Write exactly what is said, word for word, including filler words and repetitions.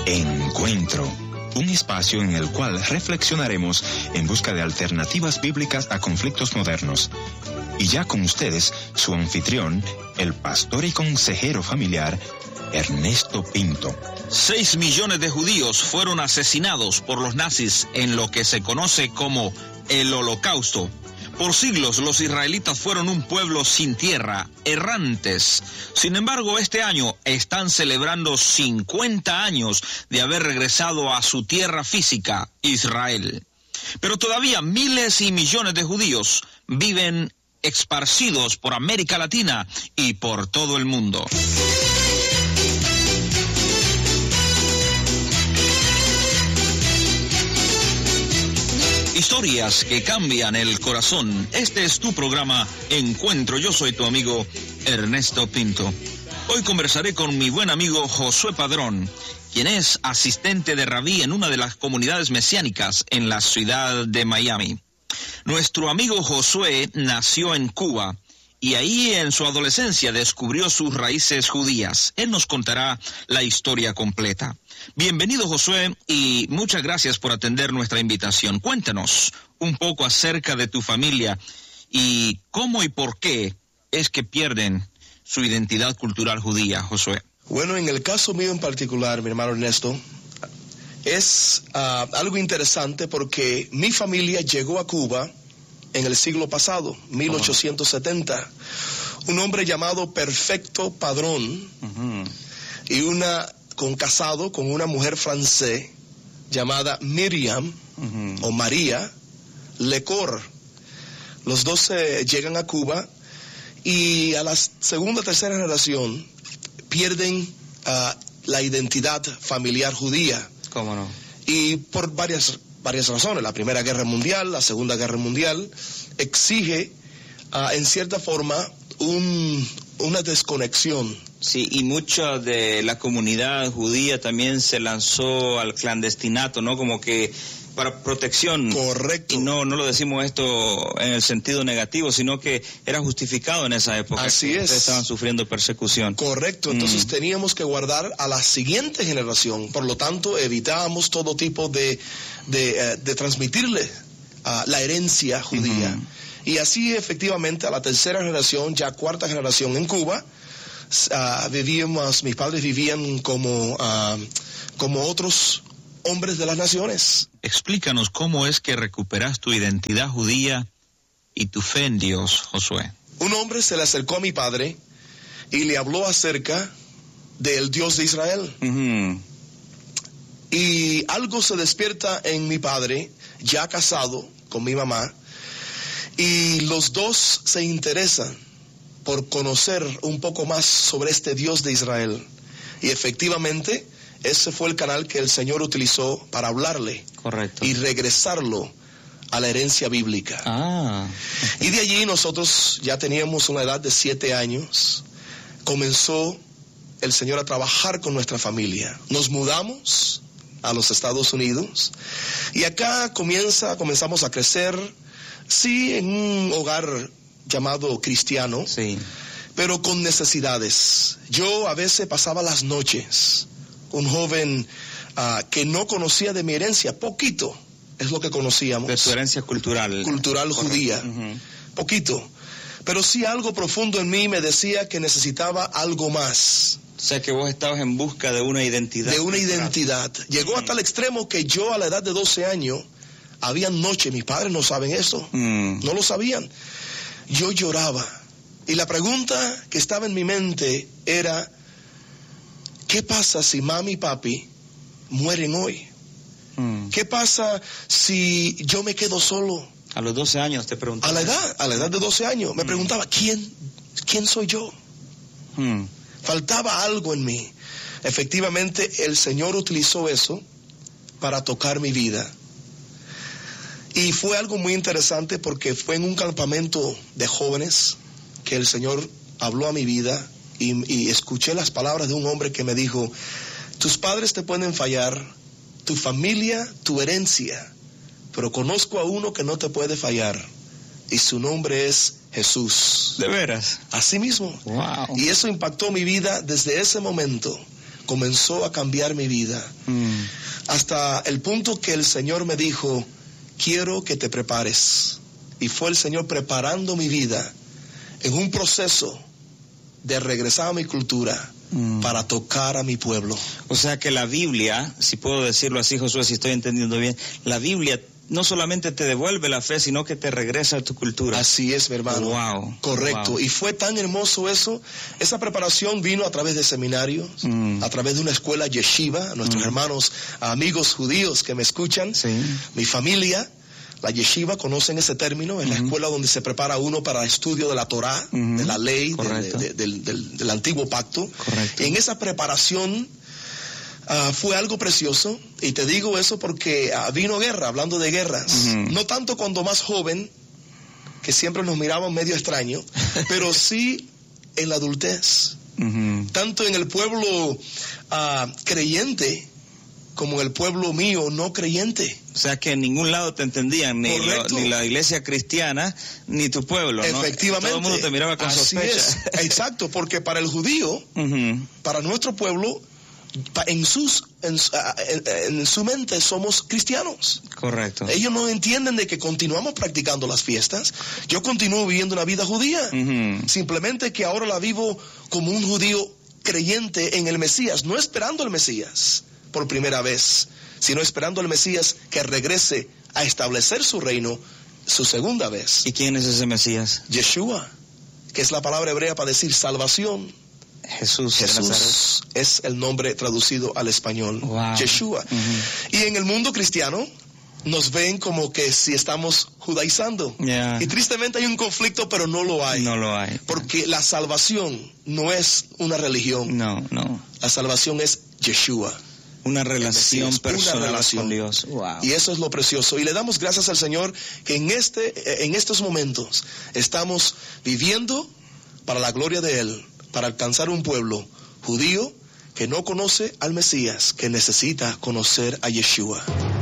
Encuentro, un espacio en el cual reflexionaremos en busca de alternativas bíblicas a conflictos modernos. Y ya con ustedes, su anfitrión, el pastor y consejero familiar, Ernesto Pinto. Seis millones de judíos fueron asesinados por los nazis en lo que se conoce como el Holocausto. Por siglos los israelitas fueron un pueblo sin tierra, errantes. Sin embargo, este año están celebrando cincuenta años de haber regresado a su tierra física, Israel. Pero todavía miles y millones de judíos viven esparcidos por América Latina y por todo el mundo. Historias que cambian el corazón. Este es tu programa Encuentro. Yo soy tu amigo Ernesto Pinto. Hoy conversaré con mi buen amigo Josué Padrón, quien es asistente de rabí en una de las comunidades mesiánicas en la ciudad de Miami. Nuestro amigo Josué nació en Cuba y ahí en su adolescencia descubrió sus raíces judías. Él nos contará la historia completa. Bienvenido, Josué, y muchas gracias por atender nuestra invitación. Cuéntanos un poco acerca de tu familia y cómo y por qué es que pierden su identidad cultural judía, Josué. Bueno, en el caso mío en particular, mi hermano Ernesto, es uh, algo interesante porque mi familia llegó a Cuba en el siglo pasado, mil ochocientos setenta. Un hombre llamado Perfecto Padrón uh-huh. y una... con casado con una mujer francesa llamada Miriam uh-huh. o María Lecor. Los dos eh, llegan a Cuba y a la segunda o tercera generación pierden uh, la identidad familiar judía. ¿Cómo no? Y por varias, varias razones. La Primera Guerra Mundial, la Segunda Guerra Mundial exige uh, en cierta forma un, una desconexión. Sí, y mucha de la comunidad judía también se lanzó al clandestinato, ¿no? Como que para protección. Correcto. Y no, no lo decimos esto en el sentido negativo, sino que era justificado en esa época. Así es. Ustedes estaban sufriendo persecución. Correcto. Entonces mm. teníamos que guardar a la siguiente generación. Por lo tanto, evitábamos todo tipo de, de, de transmitirle uh, la herencia judía. Uh-huh. Y así, efectivamente, a la tercera generación, ya cuarta generación en Cuba, Uh, vivíamos, mis padres vivían como, uh, como otros hombres de las naciones. Explícanos cómo es que recuperas tu identidad judía y tu fe en Dios, Josué. Un hombre se le acercó a mi padre y le habló acerca del Dios de Israel. Uh-huh. Y algo se despierta en mi padre, ya casado con mi mamá, y los dos se interesan por conocer un poco más sobre este Dios de Israel. Y efectivamente, ese fue el canal que el Señor utilizó para hablarle. Correcto. Y regresarlo a la herencia bíblica. Ah. Y de allí nosotros ya teníamos una edad de siete años. Comenzó el Señor a trabajar con nuestra familia. Nos mudamos a los Estados Unidos. Y acá comienza, comenzamos a crecer, sí, en un hogar llamado cristiano, sí, pero con necesidades. Yo a veces pasaba las noches, un joven uh, que no conocía de mi herencia, poquito es lo que conocíamos. De tu herencia cultural. Cultural correcto. Judía, uh-huh. poquito. Pero sí algo profundo en mí me decía que necesitaba algo más. O sea que vos estabas en busca de una identidad. De una cultural. Identidad. Llegó uh-huh. a tal extremo que yo a la edad de doce años, había noches, mis padres no saben eso, uh-huh. no lo sabían. Yo lloraba y la pregunta que estaba en mi mente era, ¿qué pasa si mami y papi mueren hoy? Mm. ¿Qué pasa si yo me quedo solo? A los doce años te preguntaba. A la edad, a la edad de doce años, me mm. preguntaba, ¿quién, quién soy yo? Mm. Faltaba algo en mí. Efectivamente, el Señor utilizó eso para tocar mi vida. Y fue algo muy interesante porque fue en un campamento de jóvenes que el Señor habló a mi vida y, y escuché las palabras de un hombre que me dijo, tus padres te pueden fallar, tu familia, tu herencia, pero conozco a uno que no te puede fallar y su nombre es Jesús. ¿De veras? Así mismo. Wow. Y eso impactó mi vida desde ese momento. comenzó a cambiar mi vida. Mm. Hasta el punto que el Señor me dijo, quiero que te prepares. Y fue el Señor preparando mi vida en un proceso de regresar a mi cultura mm. para tocar a mi pueblo. O sea que la Biblia, si puedo decirlo así, Josué, si estoy entendiendo bien, la Biblia no solamente te devuelve la fe, sino que te regresa a tu cultura. Así es, mi hermano. Wow. Correcto. Wow. Y fue tan hermoso eso. Esa preparación vino a través de seminarios, mm. a través de una escuela yeshiva, nuestros mm. hermanos, amigos judíos que me escuchan, sí. mi familia. La yeshiva, conocen ese término, es uh-huh. la escuela donde se prepara uno para el estudio de la Torá, uh-huh. de la ley, de, de, de, del, del, del antiguo pacto. Correcto. Y en esa preparación uh, fue algo precioso, y te digo eso porque uh, vino guerra, hablando de guerras. Uh-huh. No tanto cuando más joven, que siempre nos miraban medio extraño, pero sí en la adultez. Uh-huh. Tanto en el pueblo uh, creyente, como en el pueblo mío no creyente. O sea que en ningún lado te entendían, ni, lo, ni la iglesia cristiana, ni tu pueblo, ¿no? Efectivamente. Todo el mundo te miraba con Así sospecha. Es. Exacto, porque para el judío, uh-huh. para nuestro pueblo, en, sus, en, en, en su mente somos cristianos. Correcto. Ellos no entienden de que continuamos practicando las fiestas. Yo continúo viviendo una vida judía. Uh-huh. Simplemente que ahora la vivo como un judío creyente en el Mesías, no esperando el Mesías por primera vez, sino esperando al Mesías que regrese a establecer su reino su segunda vez. ¿Y quién es ese Mesías? Yeshua, que es la palabra hebrea para decir salvación. Jesús. Jesús es el nombre traducido al español. Wow. Yeshua. Uh-huh. Y en el mundo cristiano nos ven como que si estamos judaizando. Yeah. Y tristemente hay un conflicto, pero no lo hay. No lo hay. Porque la salvación no es una religión. No, no. La salvación es Yeshua. Una relación personal una relación. con Dios. Wow. Y eso es lo precioso. Y le damos gracias al Señor que en este, en estos momentos estamos viviendo para la gloria de Él, para alcanzar un pueblo judío que no conoce al Mesías, que necesita conocer a Yeshua.